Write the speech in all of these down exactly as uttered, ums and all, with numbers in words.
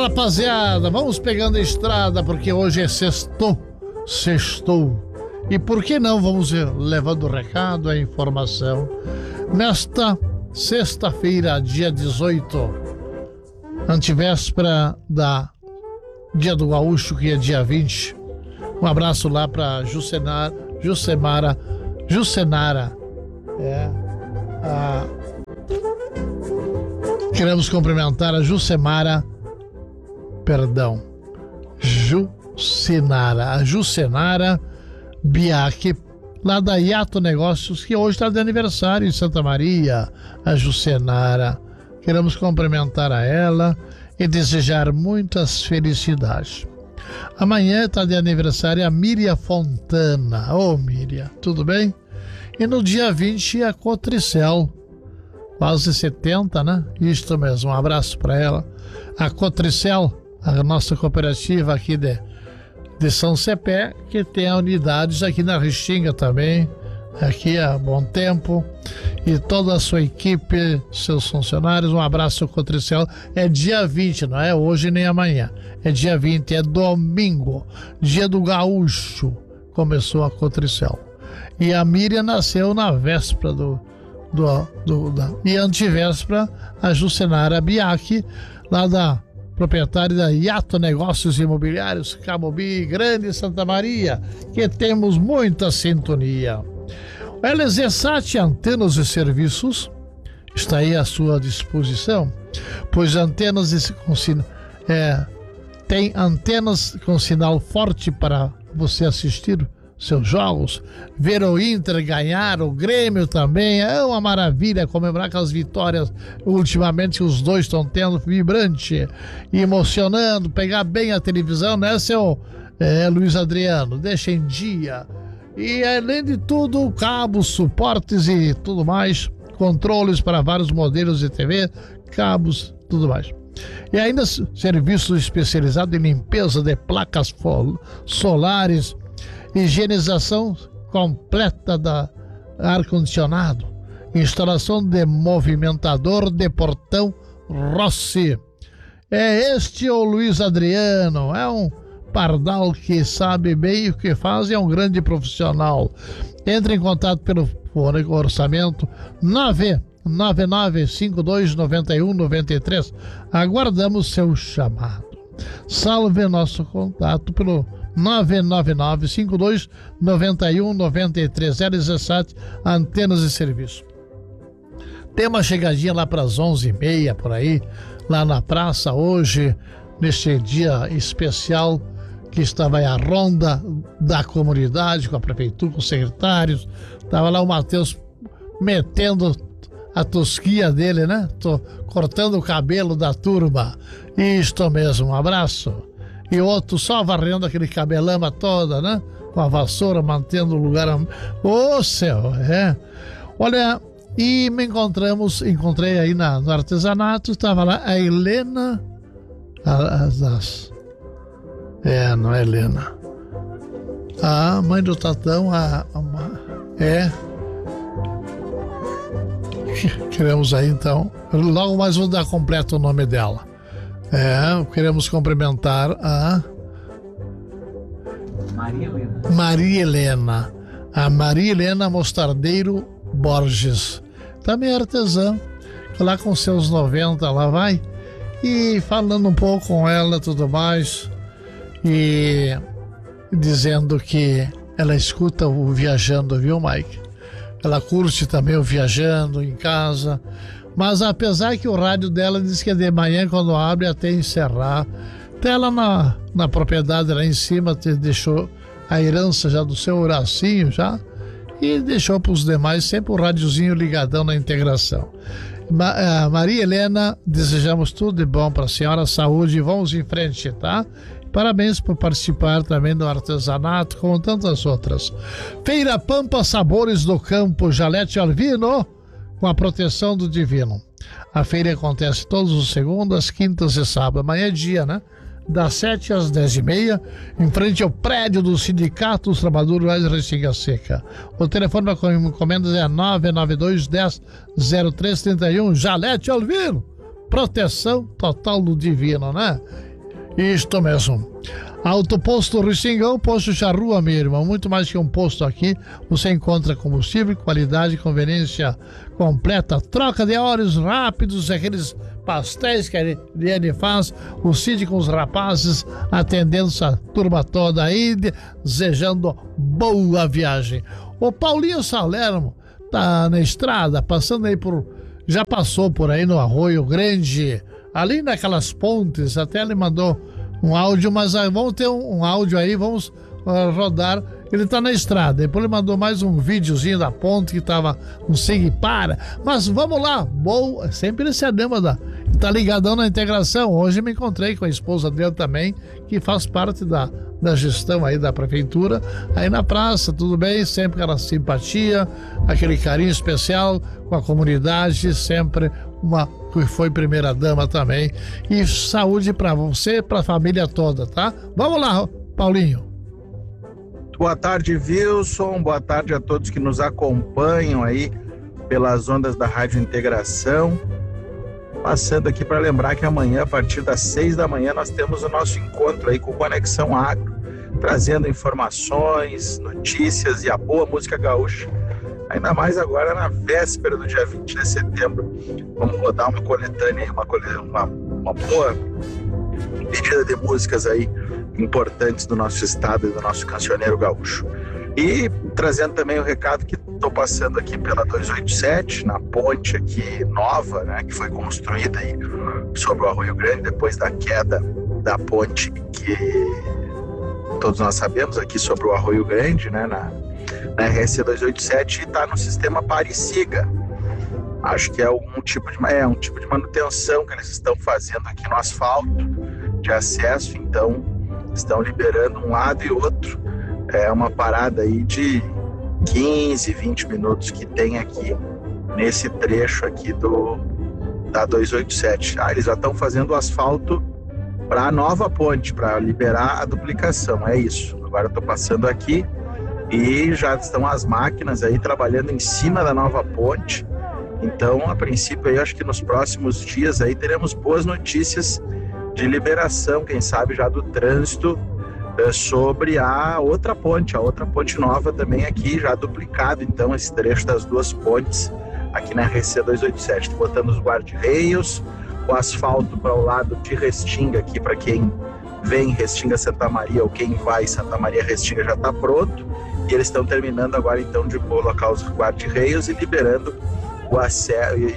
rapaziada, vamos pegando a estrada, porque hoje é sextou, sextou. E por que não vamos levando o recado, a informação. Nesta sexta-feira, dia dezoito, antevéspera da Dia do Gaúcho, que é dia vinte. Um abraço lá para Jucenar, Jucemara, Jucenara. É, a... Queremos cumprimentar a Jucemara, perdão, Jucenara, a Jucenara Biac, lá da Iato Negócios, que hoje está de aniversário em Santa Maria, a Jucenara. Queremos cumprimentar a ela e desejar muitas felicidades. Amanhã está de aniversário a Miriam Fontana. Ô, oh, Miriam, tudo bem? E no dia vinte a Cotricel, quase setenta, né? Isto mesmo, um abraço para ela. A Cotricel, a nossa cooperativa aqui de, de São Cepé, que tem unidades aqui na Restinga também, aqui há bom tempo, e toda a sua equipe, seus funcionários, um abraço, Cotricel. É dia vinte, não é hoje nem amanhã, é dia vinte, é domingo, dia do Gaúcho, começou a Cotricel. E a Miriam nasceu na véspera do, do, do da, e antivéspera a Jucenara Biac, lá da proprietária da Iato Negócios Imobiliários, Camobi, Grande Santa Maria, que temos muita sintonia. O L Z Sat Antenas e Serviços está aí à sua disposição, pois antenas de, com, é, tem antenas com sinal forte para você assistir seus jogos, ver o Inter ganhar, o Grêmio também, é uma maravilha comemorar com as vitórias ultimamente os dois estão tendo, vibrante e emocionando, pegar bem a televisão, né, seu é, Luiz Adriano, deixa em dia. E além de tudo, cabos, suportes e tudo mais, controles para vários modelos de T V, cabos, tudo mais. E ainda serviços especializados em limpeza de placas solares, higienização completa da ar-condicionado, instalação de movimentador de portão Rossi. É este o Luiz Adriano, é um pardal que sabe bem o que faz e é um grande profissional. Entre em contato pelo fone orçamento nove nove nove cinco dois nove um nove três. Aguardamos seu chamado. Salve nosso contato pelo nove nove nove cinco dois nove um nove três. L Z Sat Antenas e Serviço. Tem uma chegadinha lá para as onze e meia por aí, lá na praça hoje, neste dia especial que estava aí a ronda da comunidade com a prefeitura, com os secretários. Estava lá o Matheus metendo a tosquia dele, né? Tô cortando o cabelo da turma. Isto mesmo, um abraço. E outro só varrendo aquele cabelama toda, né? Com a vassoura, mantendo o lugar. Ô céu, é. Olha, e me encontramos, encontrei aí na, no artesanato, estava lá a Helena. As, as, é, não é Helena. A mãe do Tatão, a, a, é. Queremos aí então. Logo mais vou dar completo o nome dela. É, queremos cumprimentar a Maria Helena. Maria Helena. A Maria Helena Mostardeiro Borges. Também é artesã. Lá com seus noventa, lá vai. E falando um pouco com ela, tudo mais. E dizendo que ela escuta o Viajando, viu, Mike? Ela curte também o Viajando em casa. Mas apesar que o rádio dela diz que é de manhã, quando abre até encerrar. Até ela na, na propriedade lá em cima te deixou a herança já do seu Horacinho já. E deixou para os demais sempre o rádiozinho ligadão na integração. Ma, uh, Maria Helena, desejamos tudo de bom para a senhora, saúde e vamos em frente, tá? Parabéns por participar também do artesanato, como tantas outras. Feira Pampa Sabores do Campo, Jalete Alvino, com a proteção do Divino. A feira acontece todos os segundas, quintas e sábados. Amanhã é dia, né? Das sete às dez e meia, em frente ao prédio do Sindicato dos Trabalhadores de Restinga Seca. O telefone para encomendas é nove nove dois dez zero três trinta e um. Jalete Alvino, proteção total do Divino, né? Isto mesmo. Autoposto Rissingão, posto Charrua, meu irmão. Muito mais que um posto aqui. Você encontra combustível, qualidade, conveniência completa. Troca de óleos rápidos, aqueles pastéis que a Eliane faz. O Cid com os rapazes, atendendo essa turma toda aí, desejando boa viagem. O Paulinho Salermo tá na estrada, passando aí por... Já passou por aí no Arroio Grande, ali naquelas pontes. Até ele mandou um áudio, mas ah, vamos ter um, um áudio aí, vamos uh, rodar. Ele tá na estrada, depois ele mandou mais um videozinho da ponte que tava um segue para. Mas vamos lá, bom, sempre esse anima da tá ligadão na integração. Hoje me encontrei com a esposa dele também, que faz parte da, da gestão aí da prefeitura, aí na praça, tudo bem, sempre aquela simpatia, aquele carinho especial com a comunidade, sempre uma que foi primeira dama também. E saúde para você, para a família toda, tá? Vamos lá, Paulinho. Boa tarde, Wilson. Boa tarde a todos que nos acompanham aí pelas ondas da Rádio Integração. Passando aqui para lembrar que amanhã, a partir das seis da manhã, nós temos o nosso encontro aí com Conexão Agro, trazendo informações, notícias e a boa música gaúcha. Ainda mais agora na véspera do dia vinte de setembro. Vamos rodar uma coletânea, uma, uma, uma boa pedida de músicas aí importantes do nosso estado e do nosso cancioneiro gaúcho. E trazendo também o recado que estou passando aqui pela duzentos e oitenta e sete, na ponte aqui nova, né, que foi construída aí sobre o Arroio Grande depois da queda da ponte que todos nós sabemos aqui sobre o Arroio Grande, né, na, na R S duzentos e oitenta e sete, e está no sistema Pare-Siga. Acho que é algum tipo de, é, um tipo de manutenção que eles estão fazendo aqui no asfalto de acesso, então estão liberando um lado e outro. É uma parada aí de quinze, vinte minutos que tem aqui nesse trecho aqui do da duzentos e oitenta e sete. Ah, eles já estão fazendo o asfalto para a nova ponte, para liberar a duplicação, é isso. Agora eu estou passando aqui e já estão as máquinas aí trabalhando em cima da nova ponte. Então, a princípio, aí, acho que nos próximos dias aí teremos boas notícias de liberação, quem sabe já do trânsito, sobre a outra ponte, a outra ponte nova também aqui, já duplicado, então, esse trecho das duas pontes aqui na R C duzentos e oitenta e sete, botando os guarda-reios, o asfalto para o lado de Restinga aqui, para quem vem Restinga Santa Maria ou quem vai Santa Maria Restinga já está pronto, e eles estão terminando agora então de colocar os guarda-reios e liberando o acesso e,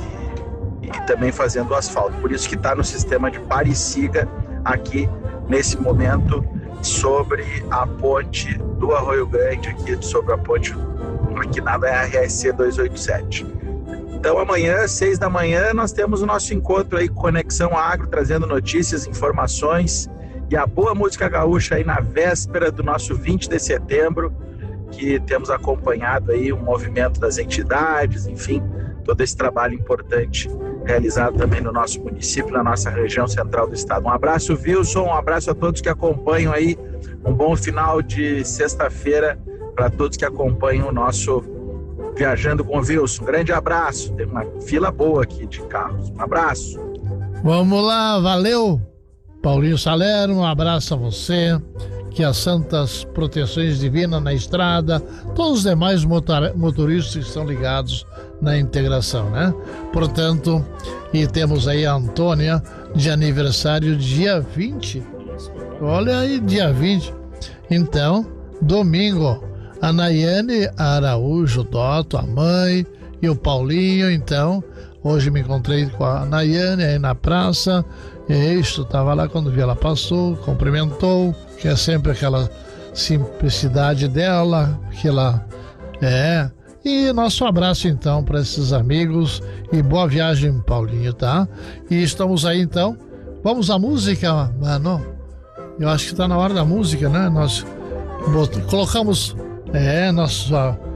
e, e também fazendo o asfalto, por isso que está no sistema de Pare-Siga aqui nesse momento, sobre a ponte do Arroio Grande, aqui sobre a ponte aqui na R S duzentos e oitenta e sete. Então amanhã, seis da manhã, nós temos o nosso encontro aí com Conexão Agro, trazendo notícias, informações e a boa música gaúcha aí na véspera do nosso vinte de setembro, que temos acompanhado aí o movimento das entidades, enfim, todo esse trabalho importante realizado também no nosso município, na nossa região central do estado. Um abraço, Wilson, um abraço a todos que acompanham aí, um bom final de sexta-feira para todos que acompanham o nosso Viajando com o Wilson. Um grande abraço, tem uma fila boa aqui de carros. Um abraço. Vamos lá, valeu, Paulinho Salerno, um abraço a você, que as santas proteções divinas na estrada, todos os demais motor, motoristas que estão ligados na integração, né? Portanto, e temos aí a Antônia de aniversário dia vinte. Olha aí, dia vinte. Então, domingo, a Nayane Araújo Dotto, a mãe, e o Paulinho. Então, hoje me encontrei com a Nayane aí na praça. E isso, estava lá quando vi, ela passou, cumprimentou, que é sempre aquela simplicidade dela, que ela é. E nosso abraço então para esses amigos e boa viagem, Paulinho, tá? E estamos aí então. Vamos à música, mano. Eu acho que tá na hora da música, né? Nós colocamos, é, nosso,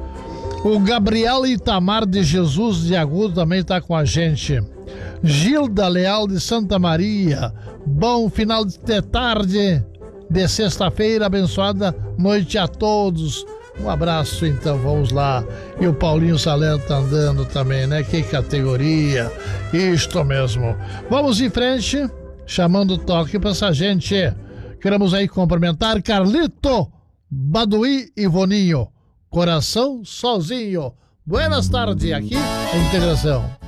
o Gabriel Itamar de Jesus de Agudo também tá com a gente. Gilda Leal de Santa Maria, bom final de tarde de sexta-feira, abençoada noite a todos. Um abraço, então, vamos lá. E o Paulinho Salerno tá andando também, né? Que categoria. Isto mesmo. Vamos em frente. chamando o toque para essa gente. Queremos aí cumprimentar Carlito, Baduí e Voninho. Coração sozinho. Buenas tardes, aqui é Integração.